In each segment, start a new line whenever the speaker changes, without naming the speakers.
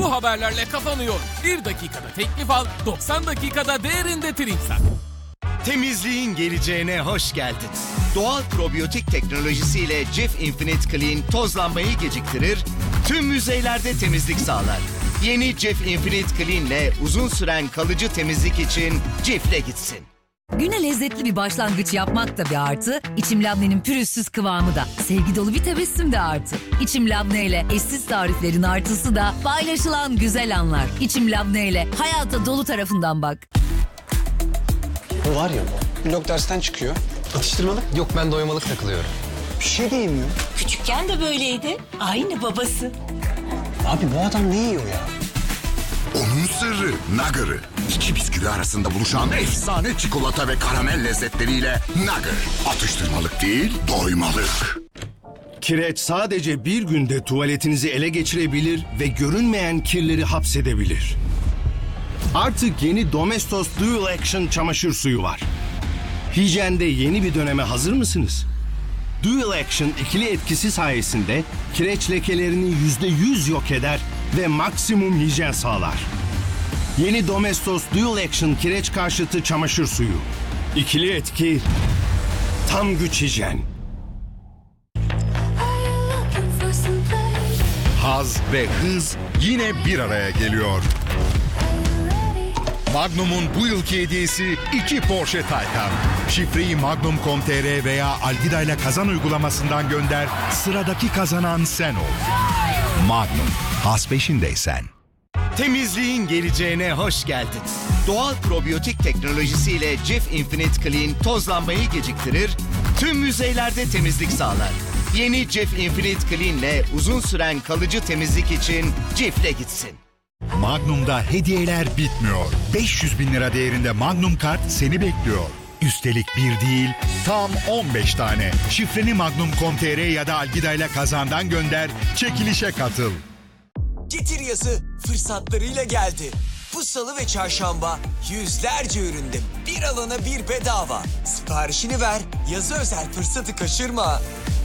Bu haberlerle kafanı yor. 1 dakikada teklif al, 90 dakikada değerinde prim sat.
Temizliğin geleceğine hoş geldin. Doğal probiyotik teknolojisiyle Cif Infinite Clean tozlanmayı geciktirir, tüm yüzeylerde temizlik sağlar. Yeni Cif Infinite Clean ile uzun süren kalıcı temizlik için Cif'le gitsin.
Güne lezzetli bir başlangıç yapmak da bir artı, İçim Labne'nin pürüzsüz kıvamı da, sevgi dolu bir tebessüm de artı. İçim Labne ile eşsiz tariflerin artısı da paylaşılan güzel anlar. İçim Labne ile hayata dolu tarafından bak.
Bu var ya bu. Blok dersten çıkıyor. Atıştırmalık.
Yok, ben doymalık takılıyorum.
Bir şey de yemiyor.
Küçükken de böyleydi. Aynı babası.
Abi bu adam ne yiyor ya?
Onun sırrı Nugger'ı. İki bisküvi arasında buluşan efsane çikolata ve karamel lezzetleriyle Nugger. Atıştırmalık değil, doymalık.
Kireç sadece bir günde tuvaletinizi ele geçirebilir ve görünmeyen kirleri hapsedebilir. Artık yeni Domestos Dual Action çamaşır suyu var. Hijyende yeni bir döneme hazır mısınız? Dual Action ikili etkisi sayesinde kireç lekelerini %100 yok eder ve maksimum hijyen sağlar. Yeni Domestos Dual Action kireç karşıtı çamaşır suyu. İkili etki, tam güç hijyen.
Haz ve hız yine bir araya geliyor. Magnum'un bu yılki hediyesi 2 Porsche Taycan. Şifreyi magnum.com.tr veya Algida ile kazan uygulamasından gönder. Sıradaki kazanan sen ol. Magnum, haz peşindeysen.
Temizliğin geleceğine hoş geldin. Doğal probiyotik teknolojisiyle Cif Infinite Clean tozlanmayı geciktirir, tüm yüzeylerde temizlik sağlar. Yeni Cif Infinite Clean ile uzun süren kalıcı temizlik için Cif'le gitsin.
Magnum'da hediyeler bitmiyor. 500 bin lira değerinde Magnum kart seni bekliyor. Üstelik bir değil, tam 15 tane. Şifreni magnum.com.tr ya da Algida ile kazandan gönder, çekilişe katıl.
Getir yazı fırsatlarıyla geldi. Bu salı ve çarşamba yüzlerce üründe bir alana bir bedava. Siparişini ver, yazı özel fırsatı kaçırma.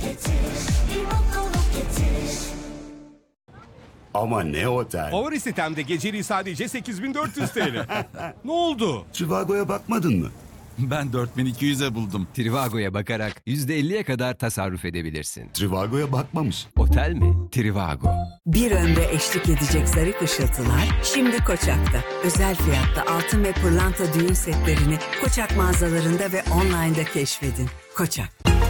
Ama ne otel?
Favori sitemde geceliği sadece 8.400 TL. Ne oldu?
Trivago'ya bakmadın mı?
Ben 4.200'e buldum. Trivago'ya bakarak %50'ye kadar tasarruf edebilirsin.
Trivago'ya bakmamış.
Otel mi? Trivago.
Bir ömre eşlik edecek zarif ışıltılar şimdi Koçak'ta. Özel fiyatta altın ve pırlanta düğün setlerini Koçak mağazalarında ve online'da keşfedin. Koçak.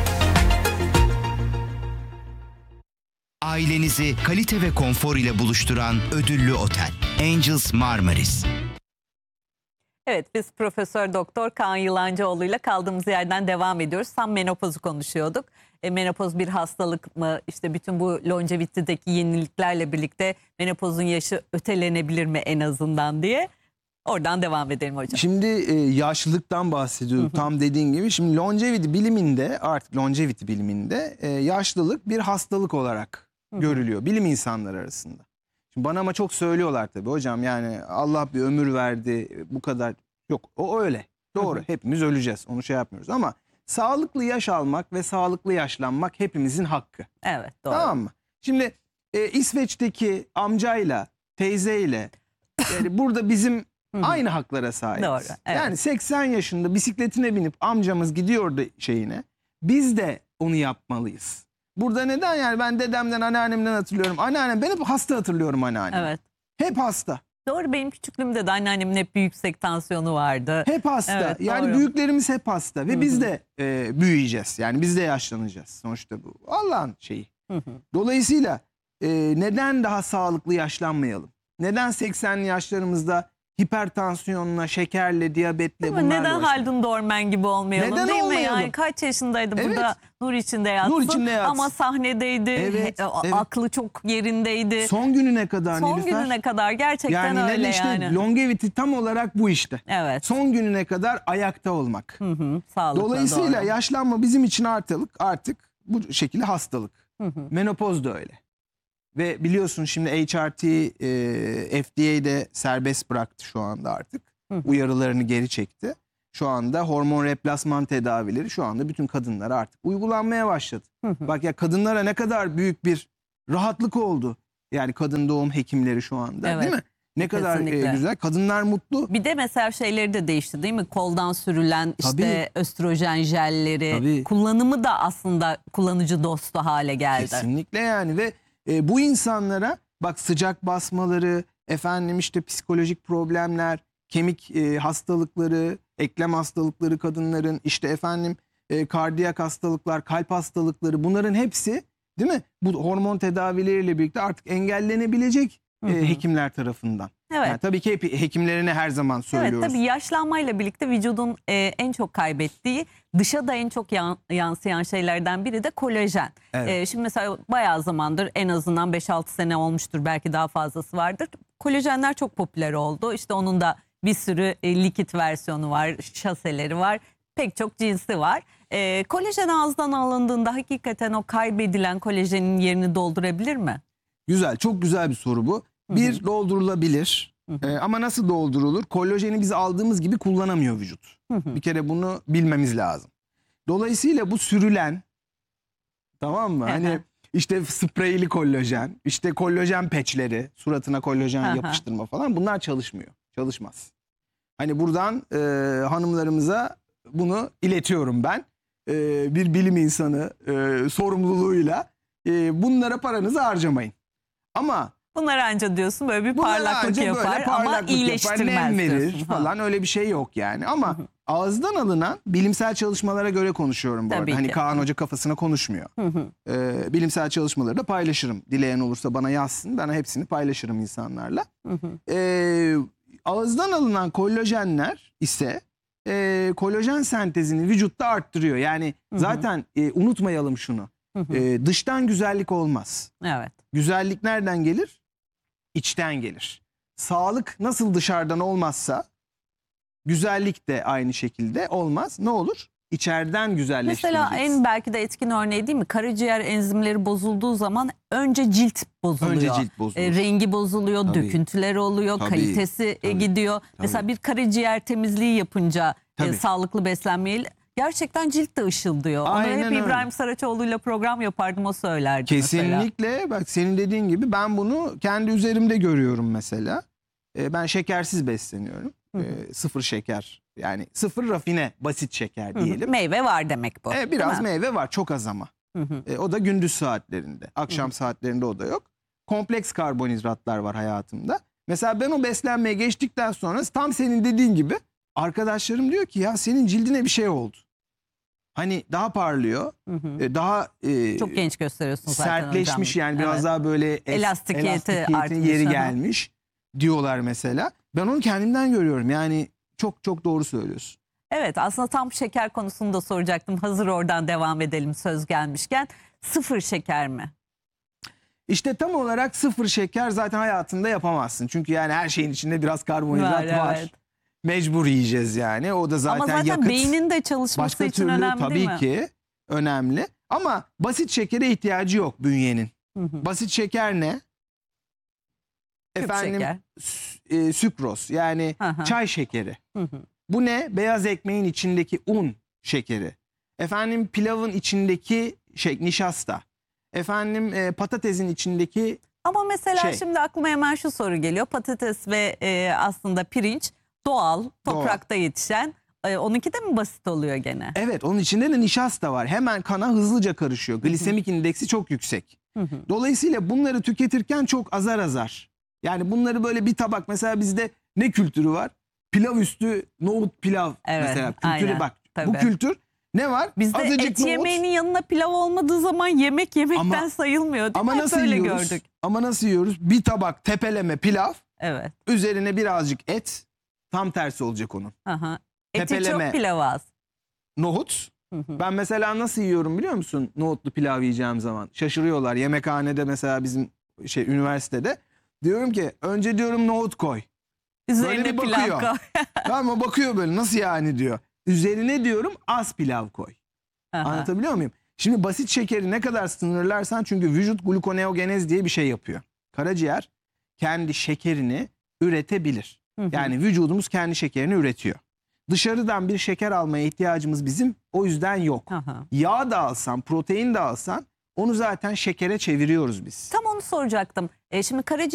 Ailenizi kalite ve konfor ile buluşturan ödüllü otel Angels Marmaris.
Evet, biz Profesör Doktor Kaan Yılancıoğlu ile kaldığımız yerden devam ediyoruz. Tam menopozu konuşuyorduk. Menopoz bir hastalık mı? İşte bütün bu longevity'deki yeniliklerle birlikte menopozun yaşı ötelenebilir mi en azından diye. Oradan devam edelim hocam.
Şimdi yaşlılıktan bahsediyorduk tam dediğin gibi. Şimdi longevity biliminde, artık longevity biliminde yaşlılık bir hastalık olarak görülüyor bilim insanları arasında. Şimdi bana ama çok söylüyorlar tabii hocam, yani Allah bir ömür verdi bu kadar. Yok, o öyle doğru, hepimiz öleceğiz, onu şey yapmıyoruz ama sağlıklı yaş almak ve sağlıklı yaşlanmak hepimizin hakkı.
Evet, doğru.
Tamam mı? Şimdi İsveç'teki amcayla teyzeyle yani burada bizim aynı haklara sahibiz.
Doğru, evet.
Yani 80 yaşında bisikletine binip amcamız gidiyordu şeyine, biz de onu yapmalıyız. Burada neden, yani ben dedemden, anneannemden hatırlıyorum. Anneannem, ben hep hasta hatırlıyorum anneannemi.
Evet.
Hep hasta.
Doğru, benim küçüklüğümde de anneannemin hep bir yüksek tansiyonu vardı.
Hep hasta.
Evet,
yani
doğru.
büyüklerimiz hep hasta ve biz de büyüyeceğiz. Yani biz de yaşlanacağız. Sonuçta bu Allah'ın şeyi. Dolayısıyla neden daha sağlıklı yaşlanmayalım? Neden 80'li yaşlarımızda hipertansiyonla, şekerle, diyabetle bunlarla
neden Haldun Dorman gibi olmayalım,
neden
değil
olmayalım?
mi? Yani kaç yaşındaydı
Evet.
burada, nur içinde yatsın.
Nur içinde yatsın.
Ama sahnedeydi,
Evet, evet.
aklı çok yerindeydi.
Son gününe kadar
Son
Nilüfer.
gününe kadar gerçekten
yani
öyle
işte,
yani.
Longevity tam olarak bu işte.
Evet.
Son gününe kadar ayakta olmak.
Sağlıklı,
Dolayısıyla
doğru.
yaşlanma bizim için artık bu şekilde hastalık. Menopoz da öyle. Ve biliyorsun şimdi HRT FDA'de serbest bıraktı şu anda artık. Uyarılarını geri çekti. Şu anda hormon replasman tedavileri şu anda bütün kadınlara artık uygulanmaya başladı. Bak ya, kadınlara ne kadar büyük bir rahatlık oldu. Yani kadın doğum hekimleri şu anda,
Evet.
değil mi? Ne kadar
Kesinlikle.
güzel. Kadınlar mutlu.
Bir de mesela şeyleri de değişti değil mi? Koldan sürülen işte östrojen jelleri
Tabii.
kullanımı da aslında kullanıcı dostu hale geldi.
Kesinlikle yani ve bu insanlara bak sıcak basmaları, efendim işte psikolojik problemler, kemik hastalıkları, eklem hastalıkları kadınların, işte efendim kardiyak hastalıklar, kalp hastalıkları, bunların hepsi değil mi? Bu hormon tedavileriyle birlikte artık engellenebilecek hekimler tarafından.
Evet.
Yani tabii ki hekimlerine her zaman söylüyoruz.
Evet, tabii yaşlanmayla birlikte vücudun en çok kaybettiği, dışa da en çok yansıyan şeylerden biri de kolajen.
Evet.
Şimdi mesela bayağı zamandır, en azından 5-6 sene olmuştur, belki daha fazlası vardır. Kolajenler çok popüler oldu. İşte onun da bir sürü likit versiyonu var, şaseleri var, pek çok cinsi var. Kolajen ağızdan alındığında hakikaten o kaybedilen kolajenin yerini doldurabilir mi?
Güzel, çok güzel bir soru bu. Bir, doldurulabilir. Ama nasıl doldurulur? Kolajeni biz aldığımız gibi kullanamıyor vücut. Bir kere bunu bilmemiz lazım. Dolayısıyla bu sürülen, tamam mı? Hani işte spreyli kolajen, işte kolajen peçleri, suratına kolajen yapıştırma falan, bunlar çalışmıyor. Çalışmaz. Hani buradan hanımlarımıza bunu iletiyorum ben. Bir bilim insanı sorumluluğuyla bunlara paranızı harcamayın. Ama
bunlar anca diyorsun böyle bir parlaklık yapar ama iyileştirmez
nem verir
diyorsun.
falan, öyle bir şey yok yani. Ama ağızdan alınan bilimsel çalışmalara göre konuşuyorum bu
Tabii
arada. Hani
ki.
Kaan Hoca kafasına konuşmuyor. Bilimsel çalışmaları da paylaşırım. Dileyen olursa bana yazsın. Ben hepsini paylaşırım insanlarla. Ağızdan alınan kolajenler ise kolajen sentezini vücutta arttırıyor. Yani zaten unutmayalım şunu. Dıştan güzellik olmaz.
Evet.
Güzellik nereden gelir? İçten gelir. Sağlık nasıl dışarıdan olmazsa güzellik de aynı şekilde olmaz. Ne olur? İçeriden güzelleştireceksin.
Mesela en belki de etkin örneği değil mi? Karaciğer enzimleri bozulduğu zaman önce cilt bozuluyor.
Önce cilt bozulur.
Rengi bozuluyor,
Tabii.
döküntüler oluyor,
Tabii.
kalitesi gidiyor. Mesela bir karaciğer temizliği yapınca sağlıklı beslenmeyle gerçekten cilt de ışıldıyor. Onu
Aynen
hep
öyle.
İbrahim Saraçoğlu'yla program yapardım, o söylerdi mesela.
Kesinlikle. Bak senin dediğin gibi ben bunu kendi üzerimde görüyorum mesela. Ben şekersiz besleniyorum. Sıfır şeker, yani sıfır rafine basit şeker diyelim.
Meyve var demek bu.
Biraz meyve var, çok az ama. O da gündüz saatlerinde. Akşam saatlerinde o da yok. Kompleks karbonhidratlar var hayatımda. Mesela ben o beslenmeye geçtikten sonra tam senin dediğin gibi arkadaşlarım diyor ki ya senin cildine bir şey oldu. Hani daha parlıyor, daha
çok genç gösteriyorsun zaten
sertleşmiş
hocam.
yani biraz daha böyle
elastikiyeti artmış,
yeri gelmiş diyorlar mesela. Ben onu kendimden görüyorum yani, çok çok doğru söylüyorsun.
Evet, aslında tam şeker konusunu da soracaktım. Hazır oradan devam edelim söz gelmişken. Sıfır şeker mi?
İşte tam olarak sıfır şeker zaten hayatında yapamazsın. Çünkü yani her şeyin içinde biraz karbonhidrat var.
Evet.
Mecbur yiyeceğiz yani. O da zaten
ama zaten
yakıt.
beynin de çalışması
Başka
için
türlü
önemli değil mi?
tabii ki önemli. Ama basit şekere ihtiyacı yok bünyenin. Basit şeker ne?
Şeker.
Sükroz, yani çay şekeri. Bu ne? Beyaz ekmeğin içindeki un şekeri. Efendim pilavın içindeki nişasta. Efendim patatesin içindeki
ama mesela şimdi aklıma hemen şu soru geliyor. Patates ve aslında pirinç doğal, toprakta yetişen. Onunki de mi basit oluyor gene?
Evet, onun içinde de nişasta var. Hemen kana hızlıca karışıyor. Glisemik indeksi çok yüksek. Dolayısıyla bunları tüketirken çok azar azar. Yani bunları böyle bir tabak, mesela bizde ne kültürü var? Pilav üstü nohut pilav mesela. Kültürü bak. Tabii. Bu kültür ne var?
Bizde
azıcık
et
nohut.
yemeğinin yanına pilav olmadığı zaman yemekten sayılmıyor değil
ama
mi?
nasıl
Böyle
yiyoruz?
gördük.
Ama nasıl yiyoruz? Bir tabak tepeleme pilav.
Evet.
Üzerine birazcık et. Tam tersi olacak onun.
Eti
Tepeleme,
çok, pilav az.
Nohut. Ben mesela nasıl yiyorum biliyor musun? Nohutlu pilav yiyeceğim zaman. Şaşırıyorlar. Yemekhanede mesela bizim üniversitede. Diyorum ki önce diyorum nohut koy.
Üzerine pilav koy.
Tamam, bakıyor böyle, nasıl yani diyor. Üzerine diyorum az pilav koy. Anlatabiliyor muyum? Şimdi basit şekeri ne kadar sınırlarsan, çünkü vücut glukoneogenez diye bir şey yapıyor. Karaciğer kendi şekerini üretebilir. Yani vücudumuz kendi şekerini üretiyor. Dışarıdan bir şeker almaya ihtiyacımız bizim o yüzden yok. Yağ da alsan, protein de alsan Onu zaten şekere çeviriyoruz biz.
Tam onu soracaktım. Şimdi karaciğer